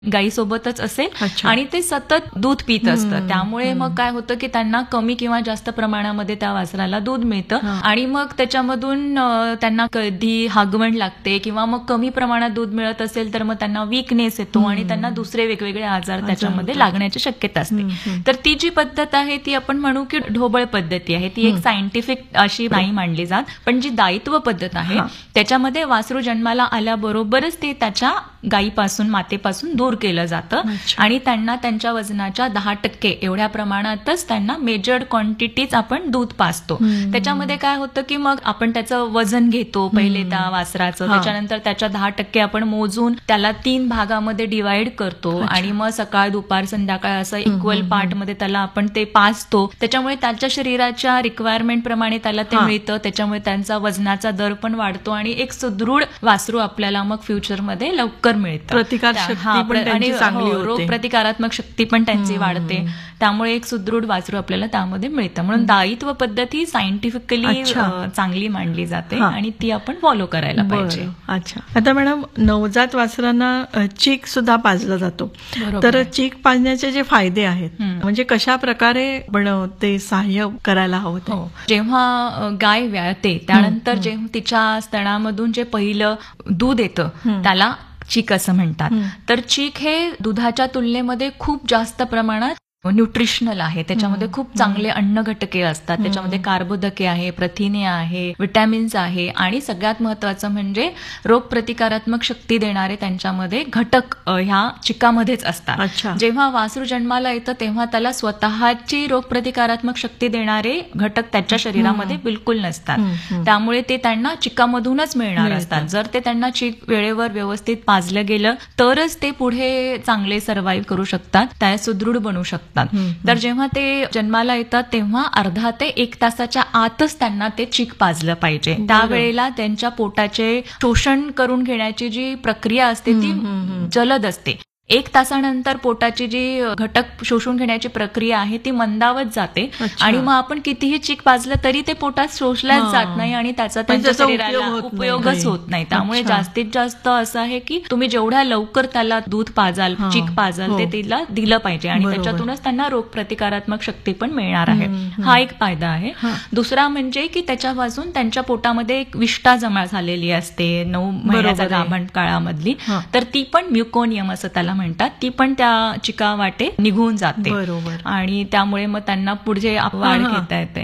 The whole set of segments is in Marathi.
गाईसोबतच असेल आणि ते सतत दूध पित असतं. त्यामुळे मग काय होतं की त्यांना कमी किंवा जास्त प्रमाणामध्ये त्या वासराला दूध मिळतं आणि मग त्याच्यामधून त्यांना कधी हागवण लागते किंवा मग कमी प्रमाणात दूध मिळत असेल तर मग त्यांना वीकनेस येतो आणि त्यांना दुसरे वेगवेगळे आजार त्याच्यामध्ये लागण्याची शक्यता असते. तर ती जी पद्धत आहे ती आपण म्हणू की ढोबळ पद्धती आहे. ती एक सायंटिफिक अशी नाही मानली जात, पण जी दायित्व पद्धत आहे त्याच्यामध्ये वासरू जन्माला आल्याबरोबरच ते त्याच्या गायीपासून मातेपासून दूर केलं जातं आणि त्यांना त्यांच्या वजनाच्या 10% एवढ्या प्रमाणातच त्यांना मेजर्ड क्वांटिटीज आपण दूध पाजतो. त्याच्यामध्ये काय होतं की मग आपण त्याचं वजन घेतो पहिले त्या वासराचं, त्याच्यानंतर त्याच्या 10% आपण मोजून त्याला 3 भागामध्ये डिवाइड करतो आणि मग सकाळ दुपार संध्याकाळ असं इक्वल पार्ट मध्ये त्याला आपण ते पाजतो. त्याच्यामुळे त्याच्या शरीराच्या रिक्वायरमेंट प्रमाणे त्याला ते मिळतं. त्याच्यामुळे त्यांचा वजनाचा दर पण वाढतो आणि एक सुदृढ वासरू आपल्याला मग फ्युचरमध्ये लवकर मिळतं. आणि रोग प्रतिकारात्मक शक्ती पण त्यांची वाढते. त्यामुळे एक सुदृढ वासरू आपल्याला त्यामध्ये मिळतं. म्हणून दायित्व पद्धत ही सायंटिफिकली चांगली मांडली जाते आणि ती आपण फॉलो करायला पाहिजे. अच्छा. आता मॅडम, नवजात वासरांना चीक सुद्धा पाजला जातो, तर चीक पाजण्याचे जे फायदे आहेत म्हणजे कशा प्रकारे आपण ते सहाय्य करायला हवं? जेव्हा गाय व्याळते त्यानंतर जेव्हा तिच्या स्तनामधून जे पहिलं दूध येतं त्याला चीक असं म्हणतात. तर चीक हे दुधाच्या तुलनेमध्ये खूप जास्त प्रमाणात न्यूट्रिशनल आहे. त्याच्यामध्ये खूप चांगले अन्न घटके असतात. त्याच्यामध्ये कार्बोदके आहे, प्रथिने आहे, विटॅमिन्स आहे आणि सगळ्यात महत्वाचं म्हणजे रोगप्रतिकारात्मक शक्ती देणारे त्यांच्यामध्ये घटक ह्या चिकामध्येच असतात. जेव्हा वासरू जन्माला येतं तेव्हा त्याला स्वतःची रोगप्रतिकारात्मक शक्ती देणारे घटक त्याच्या शरीरामध्ये बिलकुल नसतात. त्यामुळे ते त्यांना चिकामधूनच मिळणार असतात. जर ते त्यांना चीक वेळेवर व्यवस्थित पाजलं गेलं तरच ते पुढे चांगले सर्व्हाइव्ह करू शकतात, त्या सुदृढ बनू शकतात. तर जेव्हा ते जन्माला येतात तेव्हा अर्धा ते 1 तासाच्या आतच त्यांना ते चीक पाजलं पाहिजे. त्यावेळेला त्यांच्या पोटाचे शोषण करून घेण्याची जी प्रक्रिया असते ती जलद असते. 1 तासानंतर पोटाची जी घटक शोषून घेण्याची प्रक्रिया आहे ती मंदावत जाते आणि मग आपण कितीही चीक पाजलं तरी ते पोटात शोषल्याच जात नाही आणि त्याचा त्यांच्या शरीराला उपयोगच होत नाही. त्यामुळे जास्तीत जास्त असं आहे की तुम्ही जेवढ्या लवकर त्याला दूध पाजाल, चीक पाजाल ते तिला दिलं पाहिजे आणि त्याच्यातूनच त्यांना रोगप्रतिकारात्मक शक्ती पण मिळणार आहे. हा एक फायदा आहे. दुसरा म्हणजे की त्याच्यापासून त्यांच्या पोटामध्ये एक विष्ठा जमा झालेली असते 9 महिन्याच्या गाभण काळामधली, तर ती पण म्युकोनियम असं त्याला म्हणतात, ती पण त्या चिका वाटे निघून जाते आणि त्यामुळे मग त्यांना पुढे वाढ घेता येते.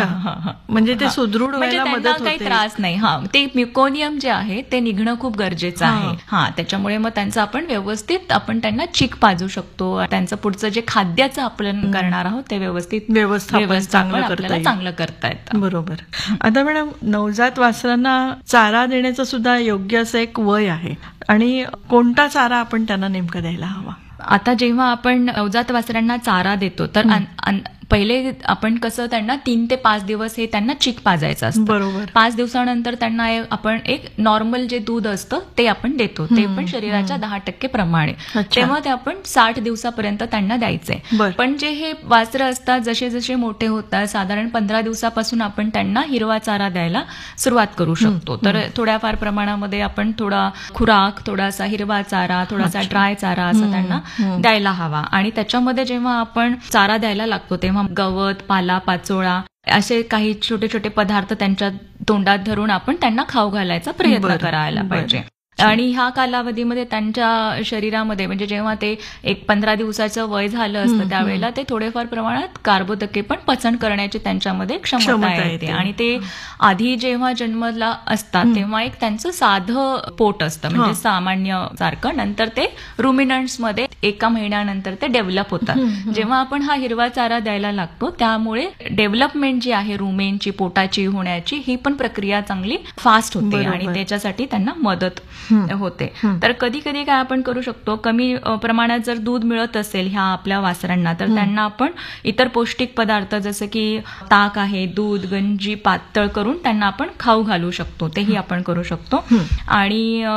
म्हणजे ते सुदृढ व्हायला मदत होते, काही त्रास नाही. ते म्युकोनियम जे आहे ते निघणं खूप गरजेचं आहे. त्याच्यामुळे मग त्यांचं आपण व्यवस्थित आपण त्यांना चीक पाजू शकतो. त्यांचं पुढचं जे खाद्याचं आपण करणार आहोत ते व्यवस्थित आपल्याला चांगलं करता येतं. बरोबर. आता मॅडम, नवजात वासरांना चारा देण्याचं सुद्धा योग्य असं एक वय आहे आणि कोणता चारा आपण त्यांना नेमका द्यायला हवा? आता जेव्हा आपण नवजात वासरांना चारा देतो तर पहिले आपण कसं त्यांना 3 ते 5 दिवस हे त्यांना चीक पाजायचं असतं. बरोबर. 5 दिवसानंतर त्यांना आपण एक नॉर्मल जे दूध असतं ते आपण देतो, ते पण शरीराच्या 10% प्रमाणे. तेव्हा ते आपण 60 दिवसापर्यंत त्यांना द्यायचंय. पण जे हे वासरं असतात जसे जसे मोठे होतात साधारण 15 दिवसापासून आपण त्यांना हिरवा चारा द्यायला सुरुवात करू शकतो. तर थोड्याफार प्रमाणामध्ये आपण थोडा खुराक, थोडासा हिरवा चारा, थोडासा ड्राय चारा असं त्यांना द्यायला हवा. आणि त्याच्यामध्ये जेव्हा आपण चारा द्यायला लागतो तेव्हा गवत, पाला, पाचोळा असे काही छोटे छोटे पदार्थ त्यांच्या तोंडात धरून आपण त्यांना खाऊ घालायचा प्रयत्न करायला पाहिजे. आणि ह्या कालावधीमध्ये त्यांच्या शरीरामध्ये म्हणजे जेव्हा ते एक 15 दिवसाचं वय झालं असतं त्यावेळेला ते थोडेफार प्रमाणात कार्बोदके पण पचन करण्याची त्यांच्यामध्ये क्षमता येते. आणि ते आधी जेव्हा जन्मला असतात तेव्हा एक त्यांचं साधं पोट असतं म्हणजे सामान्य सारखं. नंतर ते रुमिनंट्स मध्ये 1 महिन्यानंतर ते डेव्हलप होतात. जेव्हा आपण हा हिरवा चारा द्यायला लागतो त्यामुळे डेव्हलपमेंट जी आहे रुमेनची, पोटाची होण्याची, ही पण प्रक्रिया चांगली फास्ट होते आणि त्याच्यासाठी त्यांना मदत होते. तर कधी कधी काय आपण करू शकतो, कमी प्रमाणात जर दूध मिळत असेल ह्या आपल्या वासरांना तर त्यांना आपण इतर पौष्टिक पदार्थ जसं की ताक आहे, दूध, गंजी पातळ करून त्यांना आपण खाऊ घालू शकतो, तेही आपण करू शकतो. आणि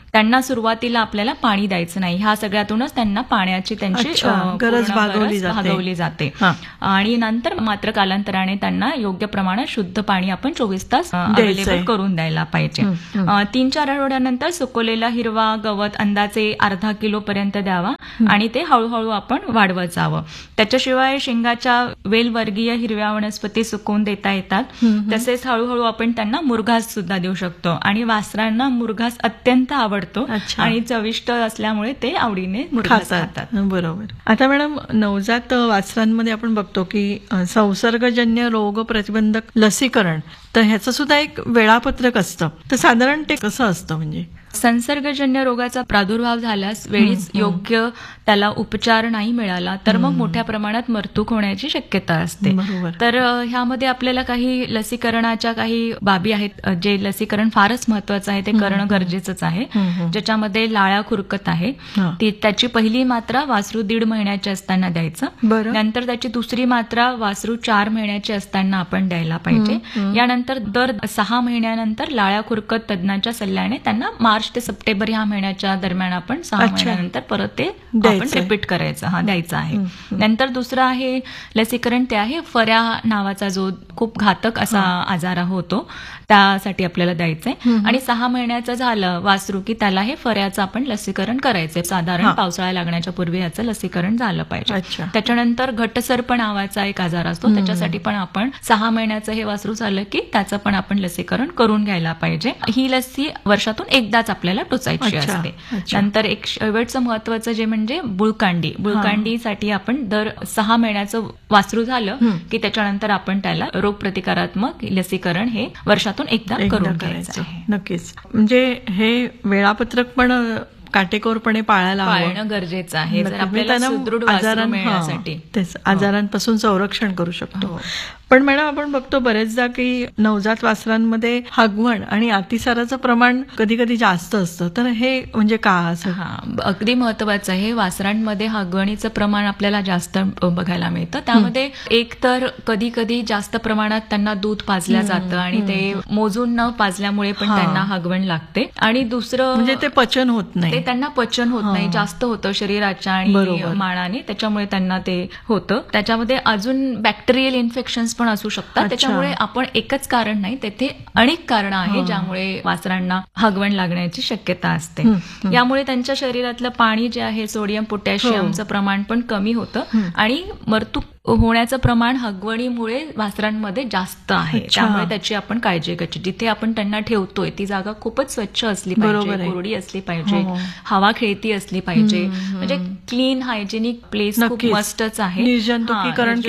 त्यांना सुरुवातीला आपल्याला पाणी द्यायचं नाही. ह्या सगळ्यातूनच त्यांना पाण्याची त्यांची गरज भागवली जाते. आणि नंतर मात्र कालांतराने त्यांना योग्य प्रमाणात शुद्ध पाणी आपण 24 तास अवेलेबल करून द्यायला पाहिजे. 3-4 आठवड्यानंतर सुकवलेला हिरवा गवत अंदाजे अर्धा किलो पर्यंत द्यावा आणि ते हळूहळू आपण वाढवत जावं. त्याच्याशिवाय शेंगाच्या वेलवर्गीय हिरव्या वनस्पती सुकवून देता येतात. तसेच हळूहळू आपण त्यांना मुरघास सुद्धा देऊ शकतो आणि वासरांना मुरघास अत्यंत आवडतो आणि चविष्ट असल्यामुळे ते आवडीने मुरघास खातात. बरोबर. आता मॅडम, नवजात वासरांमध्ये आपण बघतो की संसर्गजन्य रोग प्रतिबंधक लसीकरण, तर ह्याचं सुद्धा एक वेळापत्रक असतं. तर साधारण ते कसं असतं? म्हणजे संसर्गजन्य रोगाचा प्रादुर्भाव झाल्यास वेळीच योग्य त्याला उपचार नाही मिळाला तर मग मोठ्या प्रमाणात मृत्यू होण्याची शक्यता असते. तर ह्यामध्ये आपल्याला काही लसीकरणाच्या काही बाबी आहेत. जे लसीकरण फारच महत्वाचं आहे ते करणं गरजेचंच आहे. ज्याच्यामध्ये लाळा खुरकत आहे, त्याची पहिली मात्रा वासरू 1.5 महिन्याची असताना द्यायचं. नंतर त्याची दुसरी मात्रा वासरू 4 महिन्याची असताना आपण द्यायला पाहिजे. यानंतर दर 6 महिन्यानंतर लाळा खुरकत तज्ञांच्या सल्ल्याने त्यांना मार्च ते सप्टेंबर ह्या महिन्याच्या दरम्यान आपण 6 महिन्यानंतर परत ते आपण रिपीट करायचं, द्यायचं आहे. नंतर दुसरं आहे लसीकरण, ते आहे फऱ्या नावाचा जो खूप घातक असा आजार होतो त्यासाठी आपल्याला द्यायचंय. आणि 6 महिन्याचं झालं वासरू की त्याला हे फऱ्याचं आपण लसीकरण करायचंय. साधारण पावसाळा लागण्याच्या पूर्वी याचं लसीकरण झालं पाहिजे. त्याच्यानंतर घटसर्प नावाचा एक आजार असतो, त्याच्यासाठी पण आपण 6 महिन्याचं हे वासरू झालं की त्याचं पण आपण लसीकरण करून घ्यायला पाहिजे. ही लसी वर्षातून एकदाच आपल्याला टोचायची असते. नंतर एक शेवटचं महत्वाचं जे म्हणजे बुळकांडीसाठी आपण दर 6 महिन्याचं वासरू झालं की त्याच्यानंतर आपण त्याला रोगप्रतिकारात्मक लसीकरण हे वर्षातून एकदा करून घ्यायचं आहे. नक्कीच. म्हणजे हे वेळापत्रक पण काटेकोरपणे पाळणं गरजेचं आहे जर आपल्याला सुदृढ वासरू मिळण्यासाठी. आजारांपासून संरक्षण करू शकतो. पण मॅडम, आपण बघतो बरेचदा की नवजात वासरांमध्ये हगवण आणि अतिसाराचं प्रमाण कधी कधी जास्त असतं. तर हे म्हणजे का असं? अगदी महत्वाचं आहे. वासरांमध्ये हगवणीचं प्रमाण आपल्याला जास्त बघायला मिळतं. त्यामध्ये एक तर कधी कधी जास्त प्रमाणात त्यांना दूध पाजलं जातं आणि ते मोजून न पाजल्यामुळे पण त्यांना हगवण लागते. आणि दुसरं म्हणजे ते पचन होत नाही, ते त्यांना पचन होत नाही, जास्त होतं शरीराच्या आणि मानाने, त्याच्यामुळे त्यांना ते होतं. त्याच्यामध्ये अजून बॅक्टेरियल इन्फेक्शन्स पण असू शकतात. त्याच्यामुळे आपण एकच कारण नाही, तेथे अनेक कारणं आहेत ज्यामुळे वासरांना हगवण लागण्याची शक्यता असते. यामुळे त्यांच्या शरीरातलं पाणी जे आहे, सोडियम पोटॅशियमचं प्रमाण पण कमी होतं आणि मृत्यू होण्याचं प्रमाण हगवणीमुळे वासरांमध्ये जास्त आहे. त्यामुळे त्याची आपण काळजी घ्यायची. जिथे आपण त्यांना ठेवतोय ती जागा खूपच स्वच्छ असली पाहिजे, कोरडी असली पाहिजे, हवा खेळती असली पाहिजे. म्हणजे क्लीन हायजेनिक प्लेस खूप मस्टच आहे. निर्जंतुकीकरण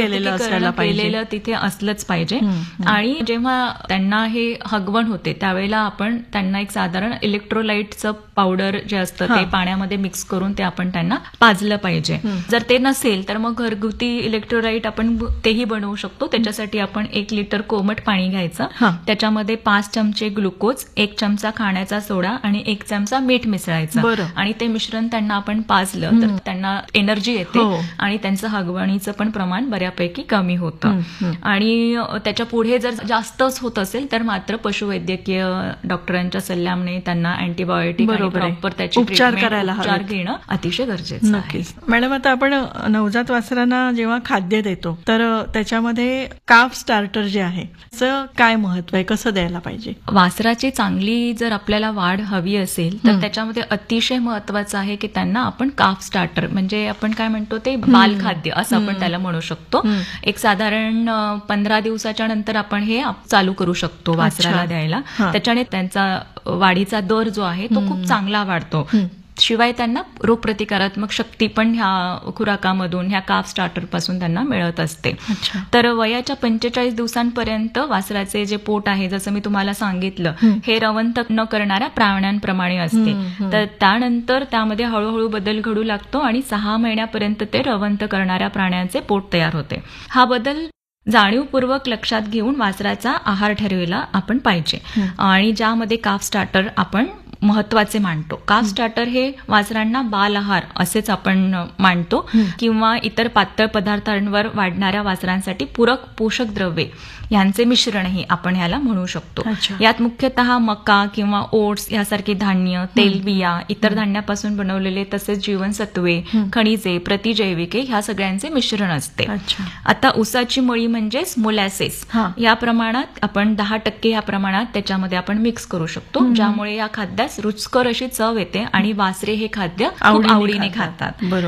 केलेलं तिथे असलंच पाहिजे. आणि जेव्हा त्यांना हे हगवण होते त्यावेळेला आपण त्यांना एक साधारण इलेक्ट्रोलाइटचं पावडर जे असतं ते पाण्यामध्ये मिक्स करून ते आपण त्यांना पाजलं पाहिजे. जर ते नसेल तर मग घरगुती इलेक्ट्रोलाइट आपण तेही बनवू शकतो. त्याच्यासाठी आपण 1 लिटर कोमट पाणी घ्यायचं, त्याच्यामध्ये 5 चमचे ग्लुकोज, 1 चमचा खाण्याचा सोडा आणि 1 चमचा मीठ मिसळायचं आणि ते मिश्रण त्यांना आपण पाजलं तर त्यांना एनर्जी येते आणि त्यांचं हगवणीचं पण प्रमाण बऱ्यापैकी कमी होतं. आणि त्याच्या पुढे जर जास्तच होत असेल तर मात्र पशुवैद्यकीय डॉक्टरांच्या सल्ल्याने त्यांना अँटीबायोटिक प्रॉपर त्याची उपचार घेणं अतिशय गरजेचं आहे. मॅडम, आता आपण नवजात वासरांना जेव्हा खाद्य देतो तर त्याच्यामध्ये काफ स्टार्टर जे आहे त्याचं काय महत्व आहे, कसं द्यायला पाहिजे? वासराची चांगली जर आपल्याला वाढ हवी असेल तर त्याच्यामध्ये अतिशय महत्वाचं आहे की त्यांना आपण काफ स्टार्टर म्हणजे आपण काय म्हणतो ते बालखाद्य असं आपण त्याला म्हणू शकतो. एक साधारण 15 दिवसाच्या नंतर आपण हे चालू करू शकतो वासराला द्यायला. त्याच्याने त्यांचा वाढीचा दर जो आहे तो खूप चांगला वाढतो. शिवाय त्यांना रोगप्रतिकारात्मक शक्ती पण ह्या खुराकामधून ह्या काफ स्टार्टर पासून त्यांना मिळत असते. तर वयाच्या 45 दिवसांपर्यंत वासराचे जे पोट आहे, जसं मी तुम्हाला सांगितलं, हे रवंथ न करणाऱ्या प्राण्यांप्रमाणे असते. तर त्यानंतर त्यामध्ये हळूहळू बदल घडू लागतो आणि 6 महिन्यापर्यंत ते रवंथ करणाऱ्या प्राण्यांचे पोट तयार होते. हा बदल जाणीवपूर्वक लक्षात घेऊन वासराचा आहार ठरवायला आपण पाहिजे आणि ज्यामध्ये काफ स्टार्टर आपण महत्वाचे मानतो. कार्ब स्टार्टर हे वासरांना बाल आहार असेच आपण मानतो किंवा इतर पातळ पदार्थांवर वाढणाऱ्या वासरांसाठी पूरक पोषक द्रव्ये यांचे मिश्रणही आपण ह्याला म्हणू शकतो. यात मुख्यतः मका किंवा ओट्स यासारखे धान्य, तेलबिया, इतर धान्यापासून बनवलेले तसेच जीवनसत्वे, खनिजे, प्रतिजैविके ह्या सगळ्यांचे मिश्रण असते. आता ऊसाची मळी म्हणजेच मोलॅसेस या प्रमाणात आपण 10% या प्रमाणात त्याच्यामध्ये आपण मिक्स करू शकतो, ज्यामुळे या खाद्यास रुचकर अशी चव येते आणि वासरे हे खाद्य खूप आवडीने खातात.